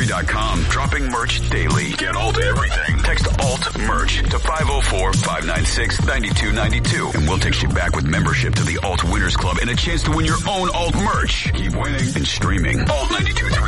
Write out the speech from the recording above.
alt93.com. Dropping merch daily. Get alt everything. Text alt merch to 504-596-9292. And we'll text you back with membership to the Alt Winners Club and a chance to win your own alt merch. Keep winning and streaming. Alt 92.3.